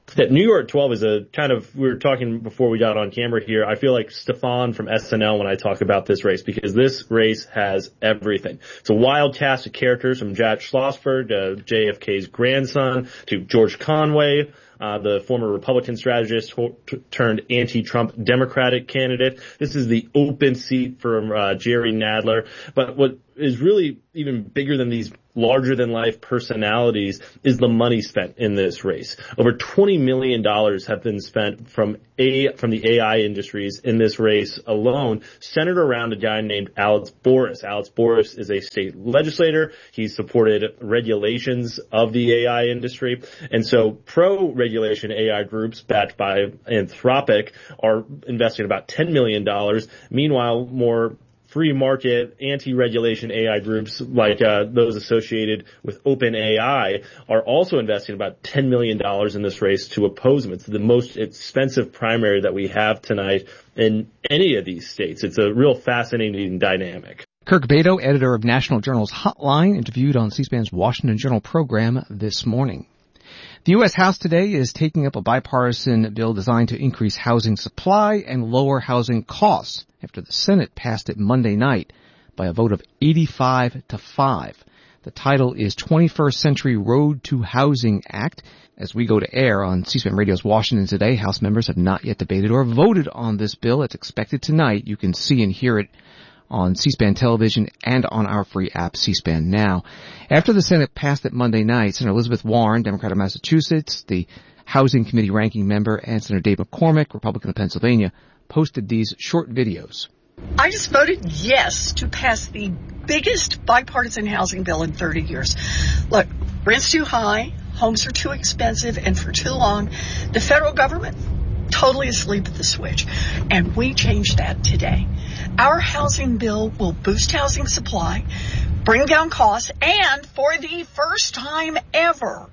that New York twelve is a kind of, we were talking before we got on camera here, I feel like Stefan from S N L when I talk about this race, because this race has everything. It's a wild cast of characters from Jack Schlossberg, uh, J F K's grandson, to George Conway, uh, the former Republican strategist t- turned anti-Trump Democratic candidate. This is the open seat for uh, Jerry Nadler. But what is really even bigger than these larger-than-life personalities is the money spent in this race. Over twenty million dollars have been spent from a from the A I industries in this race alone, centered around a guy named Alex Boris. Alex Boris is a state legislator. He's supported regulations of the A I industry. And so pro-regulation A I groups backed by Anthropic are investing about ten million dollars. Meanwhile, more free market, anti-regulation A I groups like uh, those associated with OpenAI are also investing about ten million dollars in this race to oppose him. It's the most expensive primary that we have tonight in any of these states. It's a real fascinating dynamic. Kirk Beto, editor of National Journal's Hotline, interviewed on C-SPAN's Washington Journal program this morning. The U S House today is taking up a bipartisan bill designed to increase housing supply and lower housing costs after the Senate passed it Monday night by a vote of eighty-five to five. The title is twenty-first Century Road to Housing Act. As we go to air on C-SPAN Radio's Washington Today, House members have not yet debated or voted on this bill. It's expected tonight. You can see and hear it on C-SPAN television and on our free app, C-SPAN Now. After the Senate passed it Monday night, Senator Elizabeth Warren, Democrat of Massachusetts, the Housing Committee ranking member, and Senator Dave McCormick, Republican of Pennsylvania, posted these short videos. I just voted yes to pass the biggest bipartisan housing bill in thirty years. Look, rent's too high, homes are too expensive, and for too long, the federal government totally asleep at the switch. And we changed that today. Our housing bill will boost housing supply, bring down costs, and for the first time ever,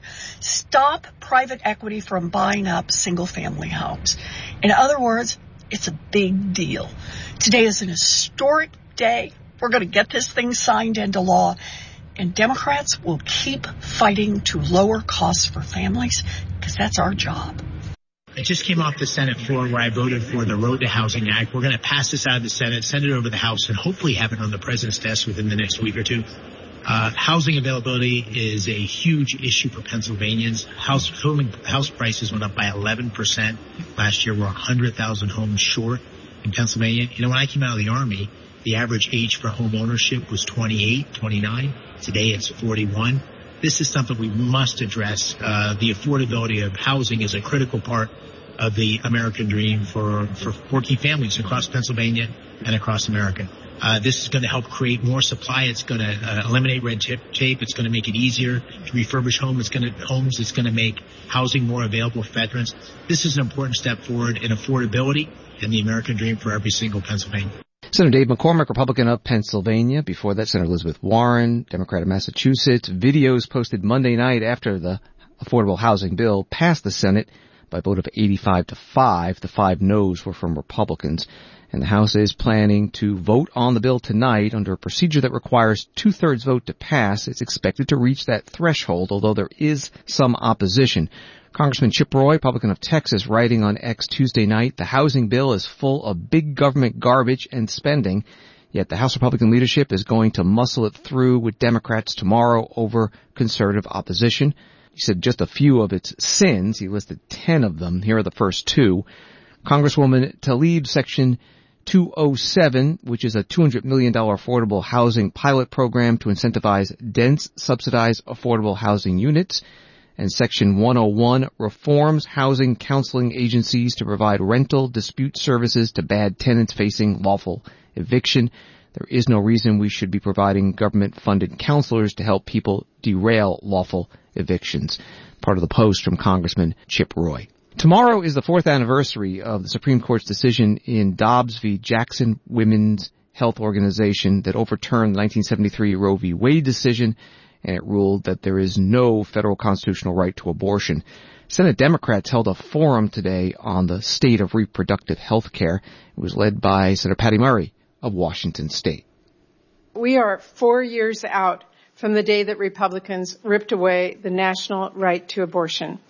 stop private equity from buying up single-family homes. In other words, it's a big deal. Today is an historic day. We're going to get this thing signed into law, and Democrats will keep fighting to lower costs for families, because that's our job. I just came off the Senate floor where I voted for the Road to Housing Act. We're going to pass this out of the Senate, send it over to the House, and hopefully have it on the president's desk within the next week or two. Uh, housing availability is a huge issue for Pennsylvanians. House, home, house prices went up by eleven percent last year. We're one hundred thousand homes short in Pennsylvania. You know, when I came out of the Army, the average age for home ownership was twenty-eight, twenty-nine. Today it's forty-one. This is something we must address. Uh, the affordability of housing is a critical part of the American dream for, for working families across Pennsylvania and across America. Uh, this is going to help create more supply. It's going to uh, eliminate red tape. It's going to make it easier to refurbish homes. It's going to, homes. It's going to make housing more available for veterans. This is an important step forward in affordability and the American dream for every single Pennsylvanian. Senator Dave McCormick, Republican of Pennsylvania. Before that, Senator Elizabeth Warren, Democrat of Massachusetts. Videos posted Monday night after the affordable housing bill passed the Senate by a vote of eighty-five to five. The five noes were from Republicans. And the House is planning to vote on the bill tonight under a procedure that requires two-thirds vote to pass. It's expected to reach that threshold, although there is some opposition. Congressman Chip Roy, Republican of Texas, writing on X Tuesday night, the housing bill is full of big government garbage and spending, yet the House Republican leadership is going to muscle it through with Democrats tomorrow over conservative opposition. He said just a few of its sins. He listed ten of them. Here are the first two. Congresswoman Tlaib, Section two oh seven, which is a two hundred million dollars affordable housing pilot program to incentivize dense, subsidized affordable housing units. And Section one oh one reforms housing counseling agencies to provide rental dispute services to bad tenants facing lawful eviction. There is no reason we should be providing government-funded counselors to help people derail lawful evictions. Part of the post from Congressman Chip Roy. Tomorrow is the fourth anniversary of the Supreme Court's decision in Dobbs v. Jackson Women's Health Organization that overturned the nineteen seventy-three Roe v. Wade decision, and it ruled that there is no federal constitutional right to abortion. Senate Democrats held a forum today on the state of reproductive health care. It was led by Senator Patty Murray of Washington State. We are four years out from the day that Republicans ripped away the national right to abortion.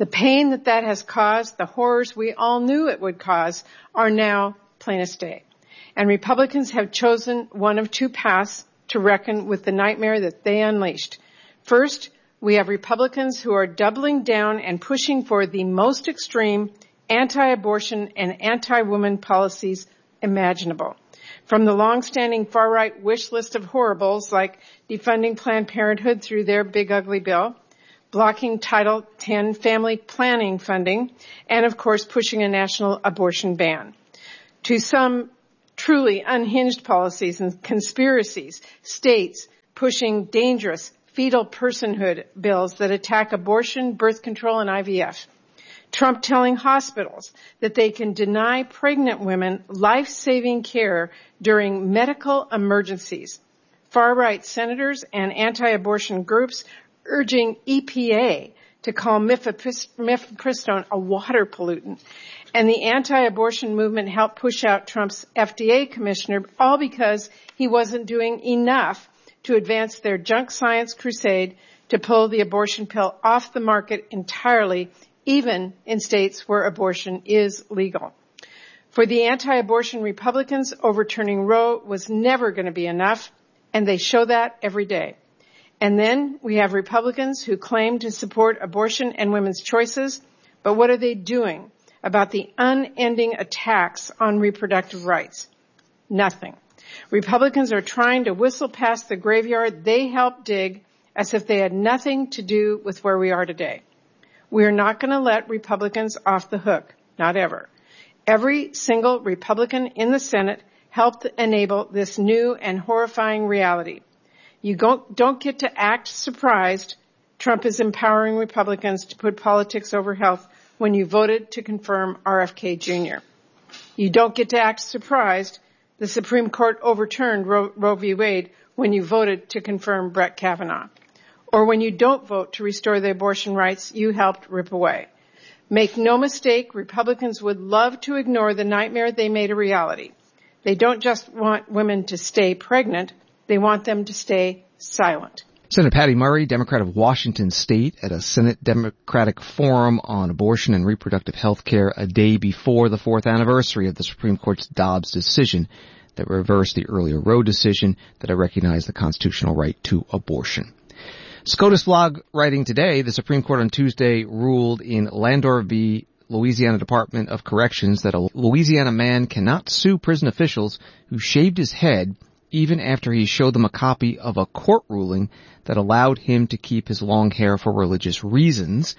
The pain that that has caused, the horrors we all knew it would cause, are now plain as day. And Republicans have chosen one of two paths to reckon with the nightmare that they unleashed. First, we have Republicans who are doubling down and pushing for the most extreme anti-abortion and anti-woman policies imaginable. From the long-standing far-right wish list of horribles like defunding Planned Parenthood through their big ugly bill, blocking Title ten family planning funding, and of course pushing a national abortion ban, to some truly unhinged policies and conspiracies, states pushing dangerous fetal personhood bills that attack abortion, birth control, and I V F. Trump telling hospitals that they can deny pregnant women life-saving care during medical emergencies. Far-right senators and anti-abortion groups urging E P A to call mifepristone a water pollutant. And the anti-abortion movement helped push out Trump's F D A commissioner, all because he wasn't doing enough to advance their junk science crusade to pull the abortion pill off the market entirely, even in states where abortion is legal. For the anti-abortion Republicans, overturning Roe was never going to be enough, and they show that every day. And then we have Republicans who claim to support abortion and women's choices, but what are they doing about the unending attacks on reproductive rights? Nothing. Republicans are trying to whistle past the graveyard they helped dig as if they had nothing to do with where we are today. We are not going to let Republicans off the hook, not ever. Every single Republican in the Senate helped enable this new and horrifying reality. You don't get to act surprised Trump is empowering Republicans to put politics over health when you voted to confirm R F K Junior You don't get to act surprised the Supreme Court overturned Roe, Roe v. Wade when you voted to confirm Brett Kavanaugh, or when you don't vote to restore the abortion rights you helped rip away. Make no mistake, Republicans would love to ignore the nightmare they made a reality. They don't just want women to stay pregnant, they want them to stay silent. Senator Patty Murray, Democrat of Washington State, at a Senate Democratic Forum on Abortion and Reproductive Health Care a day before the fourth anniversary of the Supreme Court's Dobbs decision that reversed the earlier Roe decision that recognized the constitutional right to abortion. SCOTUS blog writing today, the Supreme Court on Tuesday ruled in Landor v. Louisiana Department of Corrections that a Louisiana man cannot sue prison officials who shaved his head even after he showed them a copy of a court ruling that allowed him to keep his long hair for religious reasons.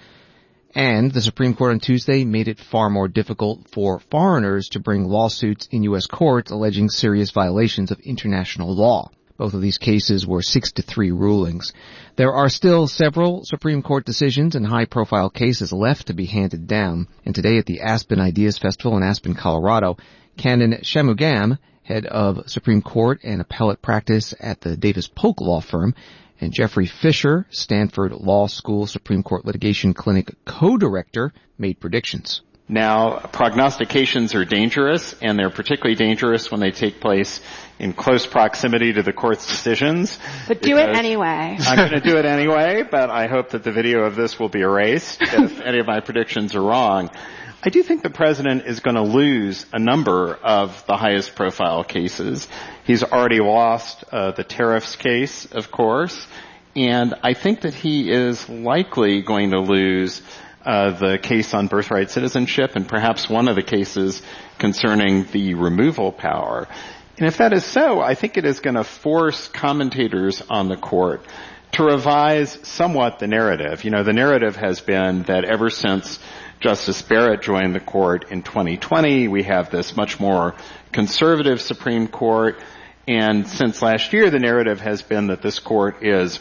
And the Supreme Court on Tuesday made it far more difficult for foreigners to bring lawsuits in U S courts alleging serious violations of international law. Both of these cases were six to three rulings. There are still several Supreme Court decisions and high-profile cases left to be handed down. And today at the Aspen Ideas Festival in Aspen, Colorado, Canon Shamugam, head of Supreme Court and appellate practice at the Davis Polk Law Firm, and Jeffrey Fisher, Stanford Law School Supreme Court Litigation Clinic co-director, made predictions. Now, prognostications are dangerous, and they're particularly dangerous when they take place in close proximity to the court's decisions. But do it anyway. I'm going to do it anyway, but I hope that the video of this will be erased if any of my predictions are wrong. I do think the president is going to lose a number of the highest profile cases. He's already lost uh, the tariffs case, of course, and I think that he is likely going to lose uh the case on birthright citizenship and perhaps one of the cases concerning the removal power. And if that is so, I think it is going to force commentators on the court to revise somewhat the narrative. You know, the narrative has been that ever since Justice Barrett joined the court in twenty twenty, we have this much more conservative Supreme Court. And since last year, the narrative has been that this court is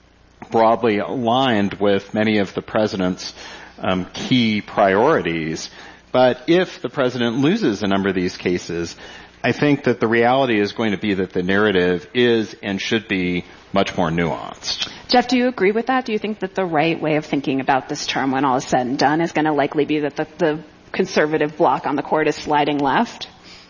broadly aligned with many of the president's um, key priorities. But if the president loses a number of these cases, I think that the reality is going to be that the narrative is and should be much more nuanced. Jeff, do you agree with that? Do you think that the right way of thinking about this term when all is said and done is going to likely be that the, the conservative bloc on the court is sliding left?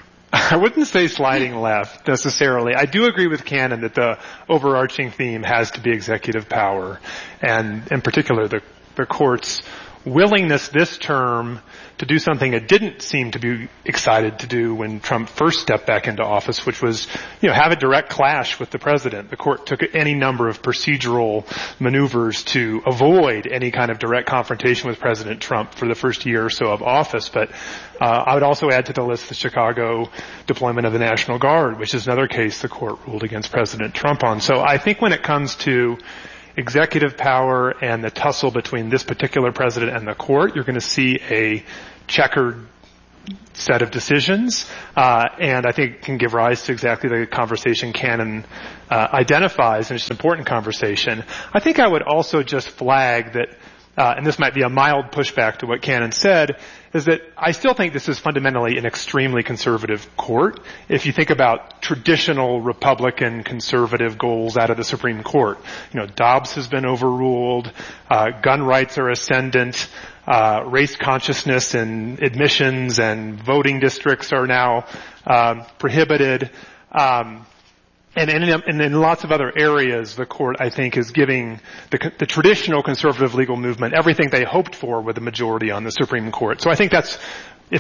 I wouldn't say sliding left necessarily. I do agree with Cannon that the overarching theme has to be executive power, and in particular the, the court's willingness this term to do something it didn't seem to be excited to do when Trump first stepped back into office, which was, you know, have a direct clash with the president. The court took any number of procedural maneuvers to avoid any kind of direct confrontation with President Trump for the first year or so of office. But uh, I would also add to the list the Chicago deployment of the National Guard, which is another case the court ruled against President Trump on. So I think when it comes to executive power and the tussle between this particular president and the court, you're going to see a checkered set of decisions, uh, and I think it can give rise to exactly the conversation Cannon uh, identifies, and it's an important conversation. I think I would also just flag that, uh, and this might be a mild pushback to what Cannon said, is that I still think this is fundamentally an extremely conservative court. If you think about traditional Republican conservative goals out of the Supreme Court, you know, Dobbs has been overruled, uh, gun rights are ascendant, uh, race consciousness and admissions and voting districts are now um, prohibited. Um, And in, and in lots of other areas, the court, I think, is giving the, the traditional conservative legal movement everything they hoped for with a majority on the Supreme Court. So I think that's